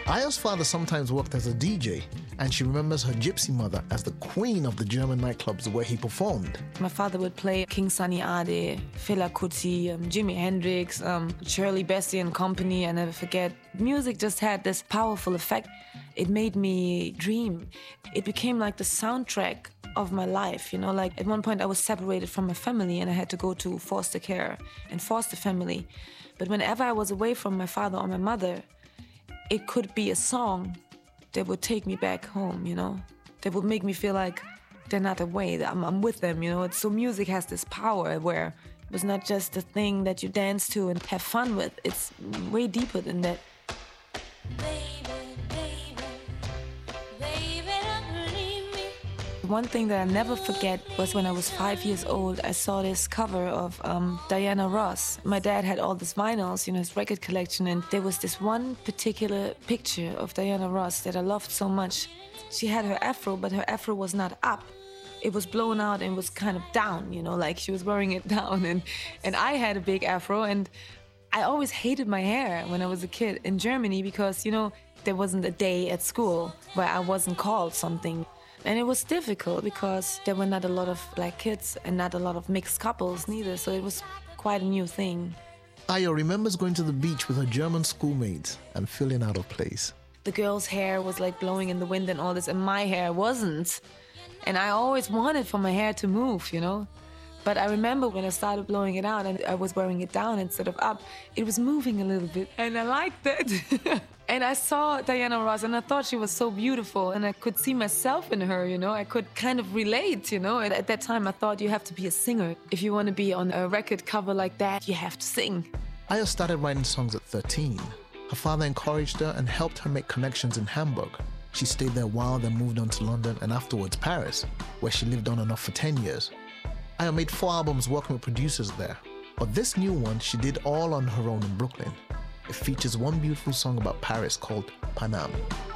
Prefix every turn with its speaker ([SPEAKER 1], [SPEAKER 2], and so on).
[SPEAKER 1] Aya's father sometimes worked as a DJ, and she remembers her gypsy mother as the queen of the German nightclubs where he performed.
[SPEAKER 2] My father would play King Sunny Ade, Fela Kuti, Jimi Hendrix, Shirley Bassey and Company, I never forget. Music just had this powerful effect. It made me dream. It became like the soundtrack of my life, you know, like at one point I was separated from my family and I had to go to foster care and foster family. But whenever I was away from my father or my mother, it could be a song that would take me back home, you know, that would make me feel like they're not away, that I'm with them, you know. So music has this power where it was not just a thing that you dance to and have fun with. It's way deeper than that. One thing that I never forget was when I was 5 years old, I saw this cover of Diana Ross. My dad had all these vinyls, you know, his record collection, and there was this one particular picture of Diana Ross that I loved so much. She had her afro, but her afro was not up. It was blown out and was kind of down, you know, like she was wearing it down. And I had a big afro, and I always hated my hair when I was a kid in Germany because, you know, there wasn't a day at school where I wasn't called something. And it was difficult because there were not a lot of black kids and not a lot of mixed couples neither, so it was quite a new thing.
[SPEAKER 1] Aya remembers going to the beach with her German schoolmates and feeling out of place.
[SPEAKER 2] The girl's hair was like blowing in the wind and all this, and my hair wasn't. And I always wanted for my hair to move, you know? But I remember when I started blowing it out and I was wearing it down instead of up, it was moving a little bit, and I liked it. And I saw Diana Ross and I thought she was so beautiful and I could see myself in her, you know? I could kind of relate, you know? And at that time I thought you have to be a singer. If you want to be on a record cover like that, you have to sing.
[SPEAKER 1] Aya started writing songs at 13. Her father encouraged her and helped her make connections in Hamburg. She stayed there a while, then moved on to London and afterwards Paris, where she lived on and off for 10 years. Aya made 4 albums working with producers there, but this new one she did all on her own in Brooklyn. It features one beautiful song about Paris called Paname.